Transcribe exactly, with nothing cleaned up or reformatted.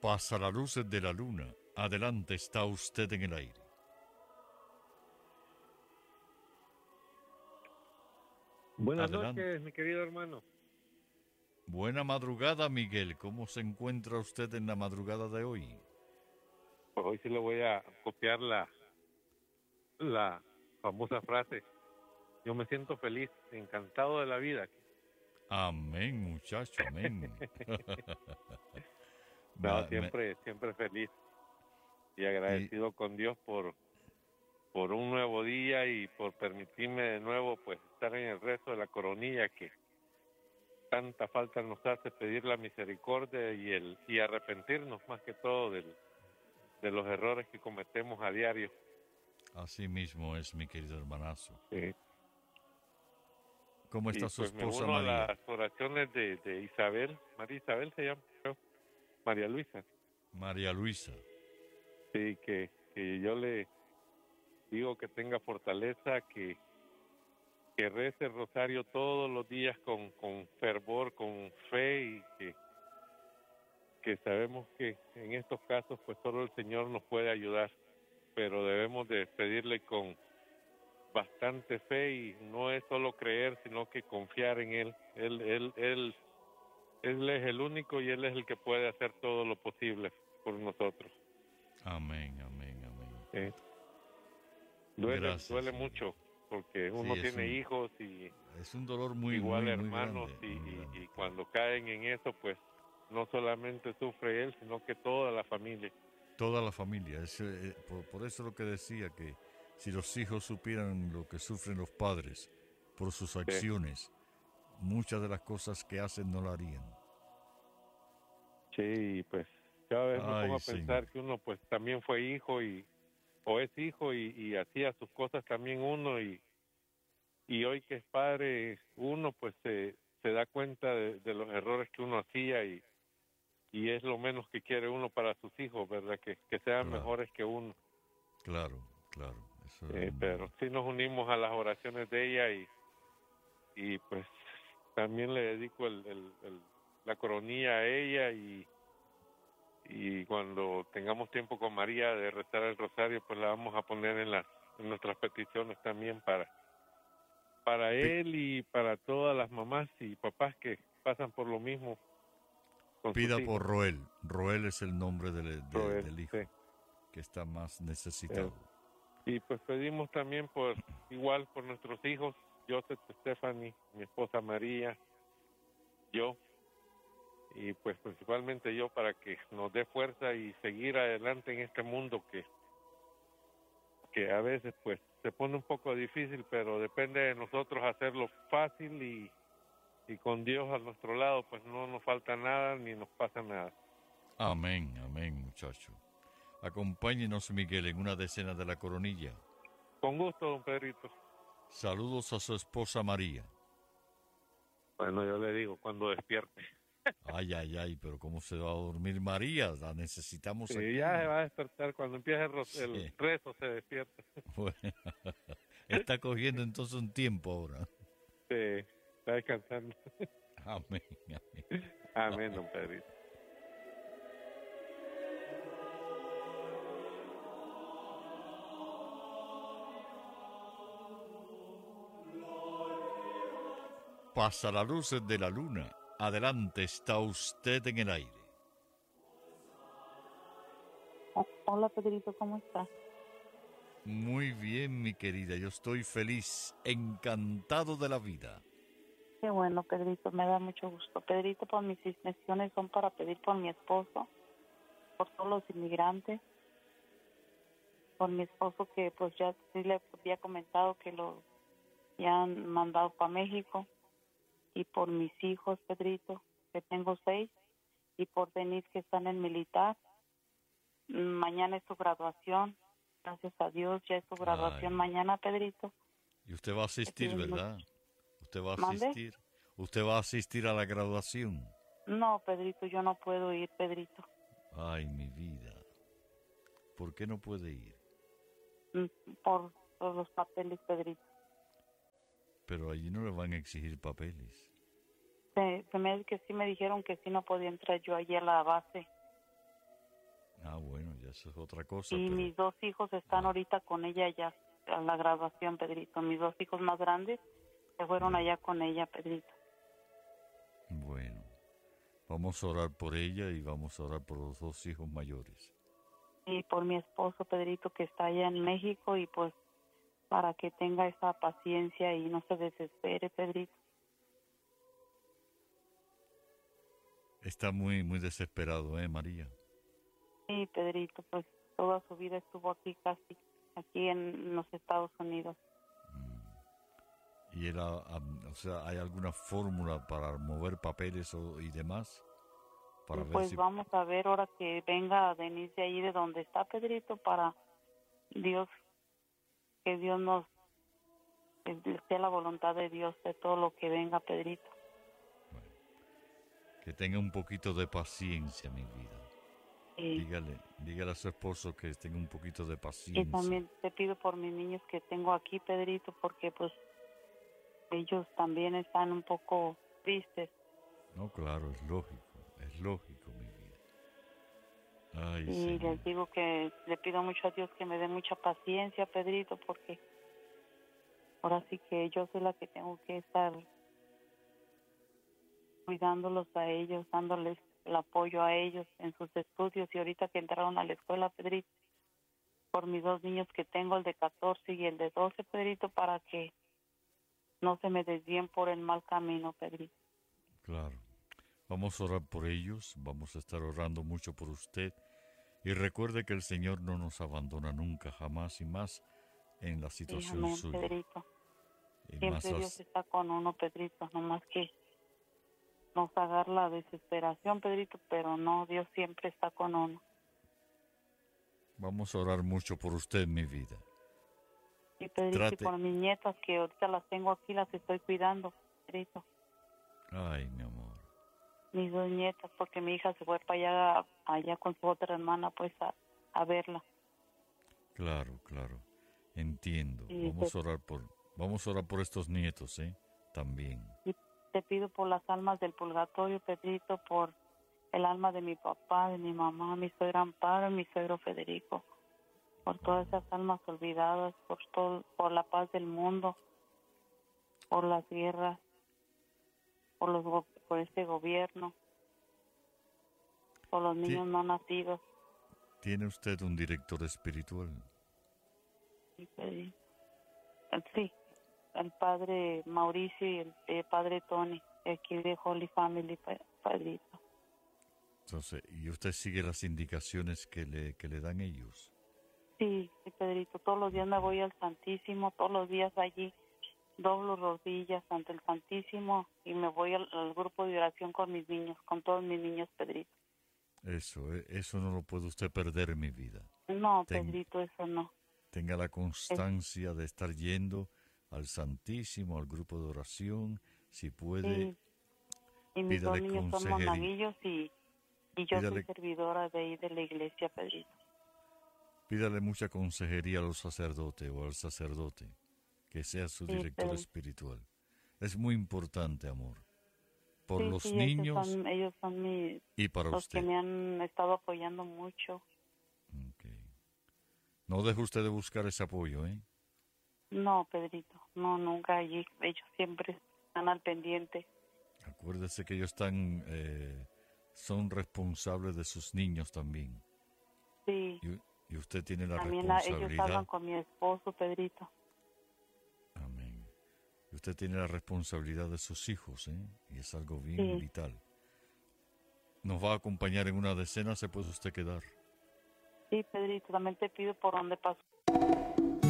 Pasa las luces de la luna. Adelante, está usted en el aire. Buenas Adelante. noches, mi querido hermano. Buena madrugada, Miguel. ¿Cómo se encuentra usted en la madrugada de hoy? Pues hoy sí le voy a copiar la, la famosa frase. Yo me siento feliz, encantado de la vida. Amén, muchacho, amén. No, me, me, siempre, siempre feliz y y, agradecido con Dios por, por un nuevo día y por permitirme de nuevo pues estar en el resto de la coronilla que tanta falta nos hace, pedir la misericordia y el y arrepentirnos más que todo del, de los errores que cometemos a diario. así mismo es, mi querido hermanazo. Sí. ¿Cómo Y está su pues me esposa uno a María? las oraciones de, de Isabel, María Isabel se llama, creo, María Luisa. María Luisa. Sí, que, que yo le digo que tenga fortaleza, que, que rece el rosario todos los días con, con fervor, con fe y que, que sabemos que en estos casos pues solo el Señor nos puede ayudar, pero debemos de pedirle con bastante fe y no es solo creer, sino que confiar en Él. Él, él, él Él es el único y Él es el que puede hacer todo lo posible por nosotros. Amén, amén, amén. ¿Sí? Duele, Gracias, duele Miguel. mucho, porque Sí, uno es tiene un, hijos y es un dolor muy, igual muy, muy hermanos grande, y, muy y, grande, y claro. cuando caen en eso, pues no solamente sufre él, sino que toda la familia. Toda la familia. Es, eh, por, por eso lo que decía, que si los hijos supieran lo que sufren los padres por sus Sí, acciones, muchas de las cosas que hacen no la harían. sí, pues cada vez me pongo Ay, a Señor. pensar que uno pues también fue hijo y o es hijo y, y hacía sus cosas también uno y, y hoy que es padre uno pues se, se da cuenta de, de los errores que uno hacía y y es lo menos que quiere uno para sus hijos, ¿verdad? Que, que sean Claro, mejores que uno. claro, claro. Eso es Eh, un... pero sí nos unimos a las oraciones de ella y, y pues también le dedico el, el, el, la coronilla a ella y, y cuando tengamos tiempo con María de rezar el rosario, pues la vamos a poner en, las, en nuestras peticiones también para, para Pi- él y para todas las mamás y papás que pasan por lo mismo con sus Pida por hijos. Roel. Roel es el nombre del, de- Pero él, del sí, hijo que está más él. necesitado. Y pues pedimos también por, igual por nuestros hijos, Joseph, Stephanie, mi esposa María, yo, y pues principalmente yo para que nos dé fuerza y seguir adelante en este mundo que, que a veces pues se pone un poco difícil, pero depende de nosotros hacerlo fácil y, y con Dios a nuestro lado pues no nos falta nada ni nos pasa nada. Amén, amén, muchacho. Acompáñenos, Miguel, en una decena de la coronilla. Con gusto, don Pedrito. Saludos a su esposa María. Bueno, yo le digo, cuando despierte. Ay, ay, ay, pero ¿cómo se va a dormir María? La necesitamos Sí, ya se aquí. va a despertar. Cuando empiece el, ro- el Sí. rezo se despierta. Bueno, está cogiendo entonces un tiempo ahora. Sí, está descansando. Amén, amén. Amén, don Pedrito. Pasa la luz de la luna. Adelante, está usted en el aire. Oh, hola Pedrito, ¿cómo estás? Muy bien, mi querida. Yo estoy feliz, encantado de la vida. Qué bueno, Pedrito, me da mucho gusto. Pedrito, pues mis intenciones son para pedir por mi esposo, por todos los inmigrantes, por mi esposo que pues ya sí le había comentado que lo ya han mandado para México, y por mis hijos, Pedrito, que tengo seis, y por Denise que está en el militar. Mañana es su graduación, gracias a Dios, ya es su graduación Ay, mañana, Pedrito. y usted va a asistir, Estoy muy- ¿verdad? Usted va a ¿Mande? asistir. Usted va a asistir a la graduación. No, Pedrito, yo no puedo ir, Pedrito. Ay, mi vida. ¿Por qué no puede ir? Mm, Por, por los papeles, Pedrito. Pero allí no le van a exigir papeles. Se, se me hace que sí me dijeron que sí no podía entrar yo allí a la base. Ah, bueno, ya eso es otra cosa, Y pero mis dos hijos están ah, ahorita con ella ya a la graduación, Pedrito. Mis dos hijos más grandes se fueron ya, allá con ella, Pedrito. bueno. Vamos a orar por ella y vamos a orar por los dos hijos mayores. Y por mi esposo, Pedrito, que está allá en México, y pues para que tenga esa paciencia y no se desespere, Pedrito. Está muy, muy desesperado, ¿eh, María? Sí, Pedrito, pues toda su vida estuvo aquí casi, aquí en los Estados Unidos. Y él, ha- ha- o sea, ¿hay alguna fórmula para mover papeles o- y demás? Y Para ver pues si... vamos a ver ahora que venga Denise de ahí de donde está, Pedrito, para Dios, que Dios nos, que sea la voluntad de Dios de todo lo que venga, Pedrito. Que tenga un poquito de paciencia, mi vida. Y, Dígale, dígale a su esposo que tenga un poquito de y paciencia. también te pido por mis niños que tengo aquí, Pedrito, porque pues ellos también están un poco tristes. No, claro, es lógico, es lógico, mi vida. Ay, Y Señor. les digo que le pido mucho a Dios que me dé mucha paciencia, Pedrito, porque ahora sí que yo soy la que tengo que estar cuidándolos a ellos, dándoles el apoyo a ellos en sus estudios. Y ahorita que entraron a la escuela, Pedrito, por mis dos niños que tengo, el de catorce y el de doce, Pedrito, para que no se me desvíen por el mal camino, Pedrito. Claro. Vamos a orar por ellos, vamos a estar orando mucho por usted. Y recuerde que el Señor no nos abandona nunca, jamás y más en la Sí, situación amén, suya. Pedrito. Y más Siempre Dios as- está con uno, Pedrito, nomás que nos agarra la desesperación, Pedrito, pero no, Dios siempre está con uno. vamos a orar mucho por usted, mi vida. Y Pedrito, y Trate. por mis nietas, que ahorita las tengo aquí, las estoy cuidando, Pedrito. Ay, mi amor. Mis dos nietas, porque mi hija se fue para allá, allá con su otra hermana, pues a, a verla. Claro, claro. Entiendo. Y Vamos te, a orar por, vamos a orar por estos nietos, ¿eh? También. y te pido por las almas del purgatorio, Pedrito, por el alma de mi papá, de mi mamá, mi suegra Amparo y mi suegro Federico, por todas esas almas olvidadas, por todo, por la paz del mundo, por las guerras, por los go- por este gobierno, por los Ti- niños no nacidos. ¿Tiene usted un director espiritual? Y pedí- eh, Sí, el padre Mauricio y el, el padre Tony, de aquí de Holy Family, pa- Padrito. Entonces, ¿y usted sigue las indicaciones que le, que le dan ellos? Sí, sí, Pedrito, todos los días me voy al Santísimo, todos los días allí doblo rodillas ante el Santísimo y me voy al, al grupo de oración con mis niños, con todos mis niños, Pedrito. Eso, eh, eso no lo puede usted perder, mi vida. No, Ten- Pedrito, eso no. tenga la Es- constancia de estar yendo al Santísimo, al grupo de oración. Si puede, sí, y mis dos pídale niños son consejería. monaguillos y, y yo soy Pídale, servidora de ahí de la iglesia, Pedrito. pídale mucha consejería a los sacerdotes o al sacerdote, que sea su Sí, director Pedrito. espiritual. Es muy importante, amor, por Sí, los sí, ellos niños son, ellos son mi, y para los que usted. me han estado apoyando mucho. Ok. No deje usted de buscar ese apoyo, ¿eh? No, Pedrito, no, nunca allí. Ellos siempre están al pendiente. Acuérdese que ellos están, eh, son responsables de sus niños también. Sí, Y, y usted tiene la también a- ellos responsabilidad. hablan con mi esposo, Pedrito. Amén. Y usted tiene la responsabilidad de sus hijos, ¿eh? Y es algo bien Sí. vital. Nos va a acompañar en una decena, se puede usted quedar. Sí, Pedrito, también te pido por dónde pasó